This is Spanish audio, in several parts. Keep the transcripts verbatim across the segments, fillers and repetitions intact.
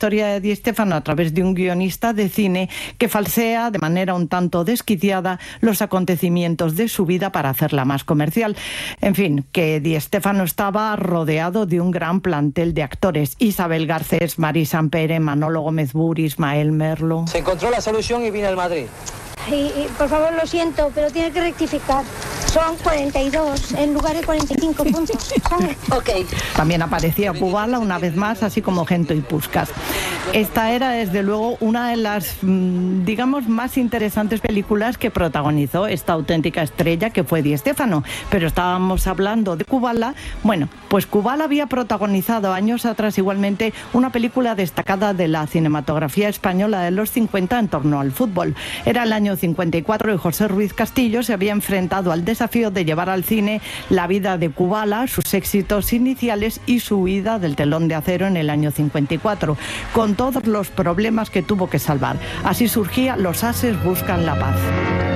historia de Di Stéfano a través de un guionista de cine que falsea de manera un tanto desquiciada los acontecimientos de su vida para hacerla más comercial. En fin, que Di Stéfano estaba rodeado de un gran plantel de actores: Isabel Garcés, Mari Sampere, Manolo Gómez Buri, Ismael Merlo. Se encontró la solución y vine al Madrid. Y, y, por favor, lo siento, pero tiene que rectificar. Son cuarenta y dos en lugar de cuarenta y cinco puntos. Ok. También aparecía Kubala una vez más, así como Gento y Puskás. Esta era, desde luego, una de las, digamos, más interesantes películas que protagonizó esta auténtica estrella que fue Di Stéfano. Pero estábamos hablando de Kubala. Bueno, pues Kubala había protagonizado años atrás igualmente una película destacada de la cinematografía española de los cincuenta en torno al fútbol. Era el año cincuenta y cuatro y José Ruiz Castillo se había enfrentado al desafío de llevar al cine la vida de Kubala, sus éxitos iniciales y su huida del telón de acero en el año cincuenta y cuatro, con todos los problemas que tuvo que salvar. Así surgía Los ases buscan la paz.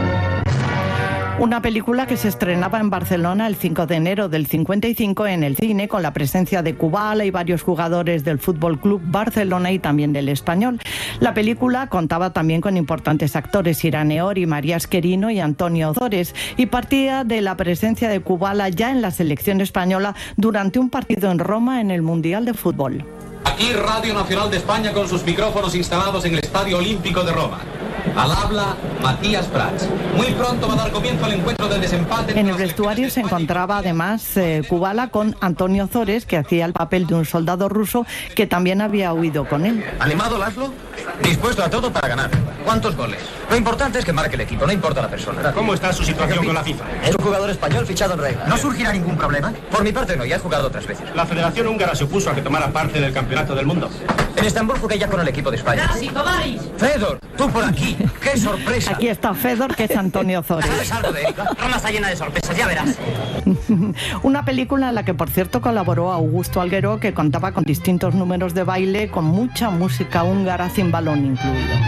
Una película que se estrenaba en Barcelona el cinco de enero del cincuenta y cinco en el cine, con la presencia de Kubala y varios jugadores del Fútbol Club Barcelona y también del Español. La película contaba también con importantes actores: Irane Ori, María Esquerino y Antonio Ozores, y partía de la presencia de Kubala ya en la selección española durante un partido en Roma en el Mundial de Fútbol. Aquí Radio Nacional de España con sus micrófonos instalados en el Estadio Olímpico de Roma. Al habla Matías Prats. Muy pronto va a dar comienzo al encuentro del desempate. En el vestuario se encontraba además eh, Kubala con Antonio Ozores, que hacía el papel de un soldado ruso que también había huido con él. ¿Animado, Laszlo? Dispuesto a todo para ganar. ¿Cuántos goles? Lo importante es que marque el equipo, no importa la persona. ¿Cómo está su situación con la FIFA? Es un jugador español fichado en regla. ¿No surgirá ningún problema? Por mi parte no, ya he jugado otras veces. La Federación Húngara se opuso a que tomara parte del Campeonato del Mundo. En Estambul jugué ya con el equipo de España. Fedor, tú por aquí. ¡Qué sorpresa! Aquí está Fedor, que es Antonio Ozores. ¿Sabes algo de Erika? Roma está llena de sorpresas, ya verás. Una película en la que, por cierto, colaboró Augusto Alguero, que contaba con distintos números de baile con mucha música húngara sin balón incluido.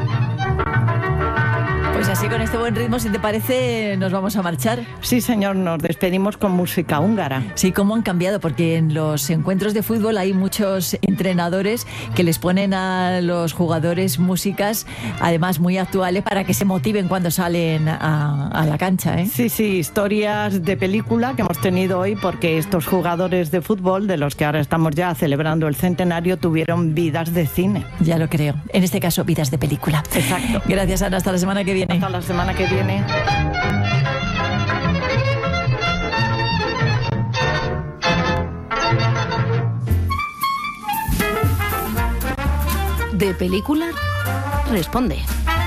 Pues así, con este buen ritmo, si te parece, nos vamos a marchar. Sí, señor, nos despedimos con música húngara. Sí, cómo han cambiado, porque en los encuentros de fútbol hay muchos entrenadores que les ponen a los jugadores músicas, además muy actuales, para que se motiven cuando salen a, a la cancha, ¿eh? Sí, sí, historias de película que hemos tenido hoy, porque estos jugadores de fútbol, de los que ahora estamos ya celebrando el centenario, tuvieron vidas de cine. Ya lo creo. En este caso, vidas de película. Exacto. Gracias, Ana. Hasta la semana que viene. Hasta la semana que viene. De película, responde.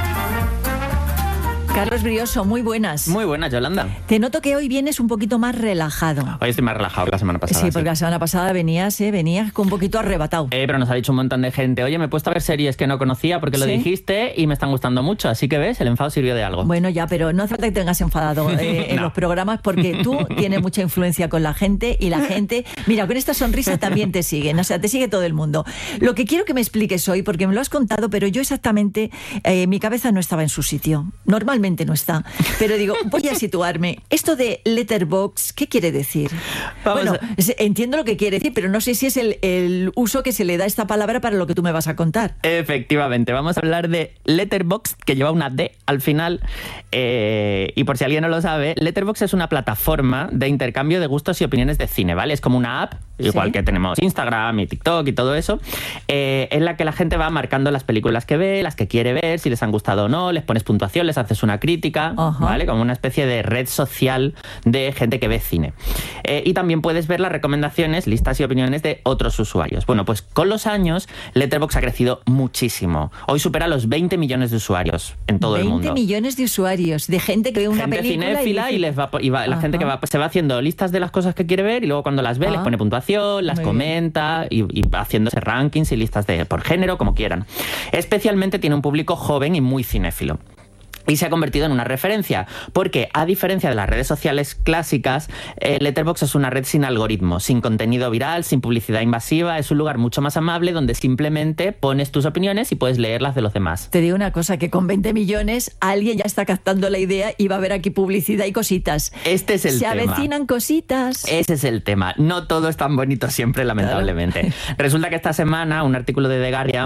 Carlos Brioso, muy buenas. Muy buenas, Yolanda. Te noto que hoy vienes un poquito más relajado. Hoy estoy más relajado que la semana pasada. Sí, porque sí. La semana pasada venías, ¿eh? venías con un poquito arrebatado. Eh, pero nos ha dicho un montón de gente: oye, me he puesto a ver series que no conocía porque lo ¿Sí? dijiste y me están gustando mucho. Así que ves, el enfado sirvió de algo. Bueno, ya, pero no hace falta que tengas enfadado eh, en No. los programas, porque tú tienes mucha influencia con la gente y la gente, mira, con esta sonrisa también te siguen, o sea, te sigue todo el mundo. Lo que quiero que me expliques hoy, porque me lo has contado, pero yo exactamente, eh, mi cabeza no estaba en su sitio. Normalmente no está. Pero digo, voy a situarme. Esto de Letterboxd, ¿qué quiere decir? Vamos bueno, a... entiendo lo que quiere decir, pero no sé si es el, el uso que se le da a esta palabra para lo que tú me vas a contar. Efectivamente, vamos a hablar de Letterboxd, que lleva una D al final. Eh, y por si alguien no lo sabe, Letterboxd es una plataforma de intercambio de gustos y opiniones de cine, ¿vale? Es como una app, igual ¿Sí? que tenemos Instagram y TikTok y todo eso, eh, en la que la gente va marcando las películas que ve, las que quiere ver, si les han gustado o no, les pones puntuación, les haces una crítica, Ajá. ¿vale? Como una especie de red social de gente que ve cine. Eh, y también puedes ver las recomendaciones, listas y opiniones de otros usuarios. Bueno, pues con los años, Letterboxd ha crecido muchísimo. Hoy supera los veinte millones de usuarios en todo el mundo. veinte millones de usuarios, de gente que ve una gente película cinéfila y, dice... y, les va, y va, la gente que va, se va haciendo listas de las cosas que quiere ver y luego cuando las ve ah. les pone puntuación, las Muy comenta y, y va haciéndose rankings y listas de por género, como quieran. Especialmente tiene un público joven y muy cinéfilo. Y se ha convertido en una referencia, porque a diferencia de las redes sociales clásicas, eh, Letterboxd es una red sin algoritmo, sin contenido viral, sin publicidad invasiva. Es un lugar mucho más amable donde simplemente pones tus opiniones y puedes leerlas de los demás. Te digo una cosa, que con veinte millones alguien ya está captando la idea y va a haber aquí publicidad y cositas. Este es el se tema. Se avecinan cositas. Ese es el tema. No todo es tan bonito siempre, lamentablemente. Claro. Resulta que esta semana un artículo de The Guardian